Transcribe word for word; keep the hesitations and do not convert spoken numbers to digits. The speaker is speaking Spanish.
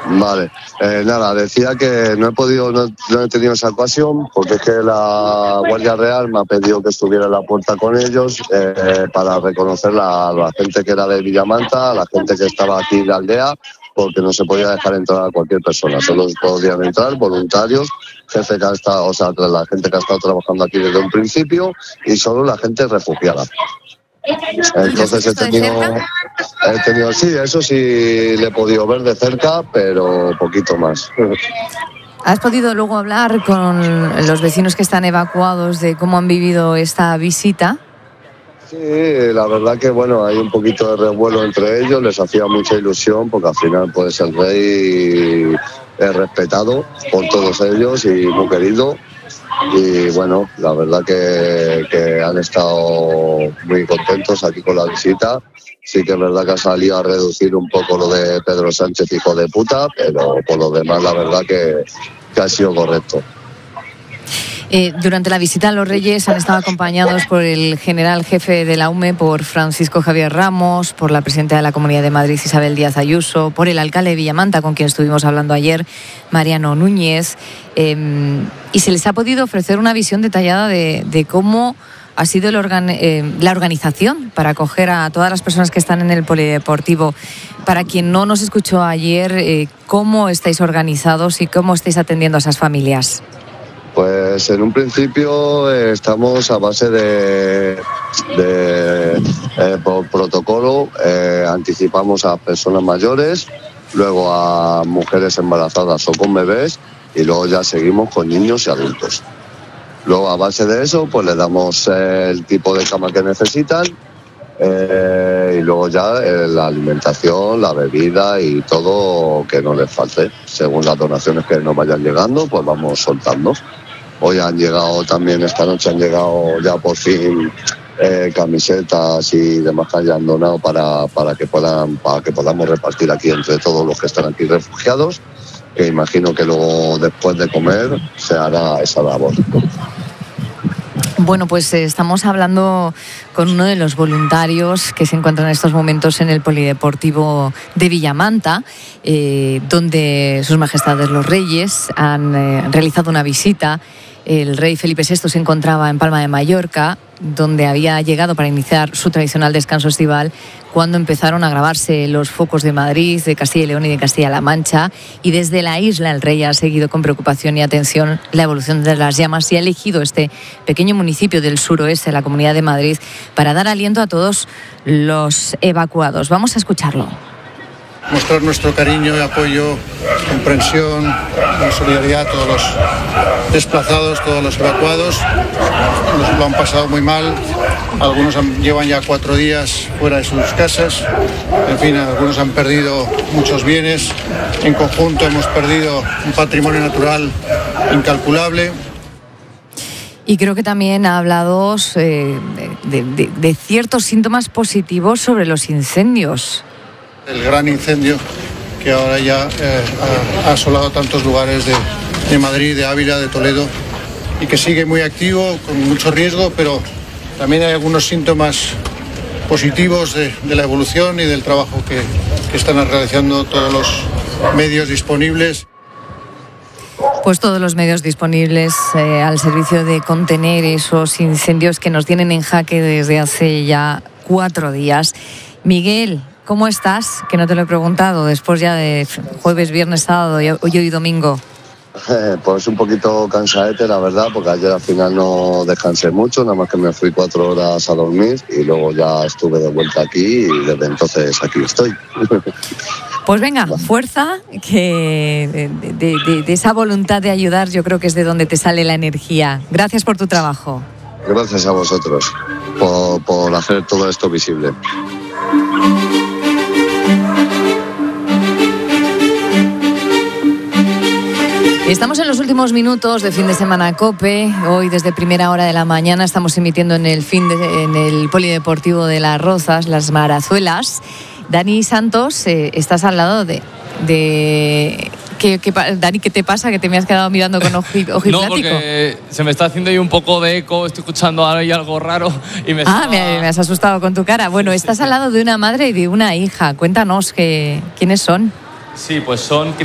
Vale, eh, nada, decía que no he podido, no, no he tenido esa ocasión porque es que la Guardia Real me ha pedido que estuviera en la puerta con ellos eh, para reconocer la, la gente que era de Villamanta, la gente que estaba aquí en la aldea, porque no se podía dejar entrar a cualquier persona, solo podían entrar voluntarios, gente que ha estado, o sea, la gente que ha estado trabajando aquí desde un principio y solo la gente refugiada. Entonces he tenido, he tenido, sí, eso sí le he podido ver de cerca, pero poquito más. ¿Has podido luego hablar con los vecinos que están evacuados de cómo han vivido esta visita? Sí, la verdad que bueno, hay un poquito de revuelo entre ellos, les hacía mucha ilusión porque al final pues el rey es respetado por todos ellos y muy querido. Y bueno, la verdad que, que han estado muy contentos aquí con la visita. Sí que es verdad que ha salido a reducir un poco lo de Pedro Sánchez, hijo de puta, pero por lo demás la verdad que, que ha sido correcto. Eh, durante la visita los Reyes han estado acompañados por el general jefe de la U M E, por Francisco Javier Ramos, por la presidenta de la Comunidad de Madrid, Isabel Díaz Ayuso, por el alcalde de Villamanta, con quien estuvimos hablando ayer, Mariano Núñez, eh, y se les ha podido ofrecer una visión detallada de, de cómo ha sido el organ, eh, la organización para acoger a todas las personas que están en el polideportivo. Para quien no nos escuchó ayer, eh, ¿cómo estáis organizados y cómo estáis atendiendo a esas familias? Pues en un principio eh, estamos a base de, de eh, por protocolo, eh, anticipamos a personas mayores, luego a mujeres embarazadas o con bebés y luego ya seguimos con niños y adultos. Luego a base de eso pues les damos eh, el tipo de cama que necesitan eh, y luego ya eh, la alimentación, la bebida y todo que no les falte. Según las donaciones que nos vayan llegando pues vamos soltando. Hoy han llegado también, esta noche han llegado ya por fin eh, camisetas y demás que hayan donado para, para, que puedan, para que podamos repartir aquí entre todos los que están aquí refugiados, que imagino que luego después de comer se hará esa labor. Bueno, pues eh, estamos hablando con uno de los voluntarios que se encuentran en estos momentos en el Polideportivo de Villamanta, eh, donde Sus Majestades los Reyes han eh, realizado una visita. El rey Felipe sexto se encontraba en Palma de Mallorca, donde había llegado para iniciar su tradicional descanso estival cuando empezaron a agravarse los focos de Madrid, de Castilla y León y de Castilla-La Mancha, y desde la isla el rey ha seguido con preocupación y atención la evolución de las llamas y ha elegido este pequeño municipio del suroeste de la Comunidad de Madrid para dar aliento a todos los evacuados. Vamos a escucharlo. Mostrar nuestro cariño y apoyo, comprensión y solidaridad a todos los desplazados, todos los evacuados. Nos lo han pasado muy mal, algunos han, llevan ya cuatro días fuera de sus casas, en fin, algunos han perdido muchos bienes, en conjunto hemos perdido un patrimonio natural incalculable. Y creo que también ha hablado eh, de, de, de ciertos síntomas positivos sobre los incendios. El gran incendio que ahora ya eh, ha, ha asolado tantos lugares de, de Madrid, de Ávila, de Toledo y que sigue muy activo, con mucho riesgo, pero también hay algunos síntomas positivos de, de la evolución y del trabajo que, que están realizando todos los medios disponibles. Pues todos los medios disponibles eh, al servicio de contener esos incendios que nos tienen en jaque desde hace ya cuatro días. Miguel, ¿cómo estás? Que no te lo he preguntado, después ya de jueves, viernes, sábado y hoy y domingo. Eh, pues un poquito cansadete, la verdad, porque ayer al final no descansé mucho, nada más que me fui cuatro horas a dormir y luego ya estuve de vuelta aquí y desde entonces aquí estoy. Pues venga, fuerza, que de, de, de, de esa voluntad de ayudar yo creo que es de donde te sale la energía. Gracias por tu trabajo. Gracias a vosotros por, por hacer todo esto visible. Estamos en los últimos minutos de Fin de Semana COPE. Hoy desde primera hora de la mañana estamos emitiendo en el, fin de, en el Polideportivo de Las Rozas, Las Marazuelas. Dani Santos, eh, estás al lado de... de ¿Qué, qué, Dani, ¿qué te pasa? Que te me has quedado mirando con ojiplático. No, porque se me está haciendo ahí un poco de eco, estoy escuchando ahí algo raro y me Ah, estaba... me, me has asustado con tu cara. Bueno, sí, estás sí, al lado de una madre y de una hija. Cuéntanos, que, ¿quiénes son? Sí, pues son...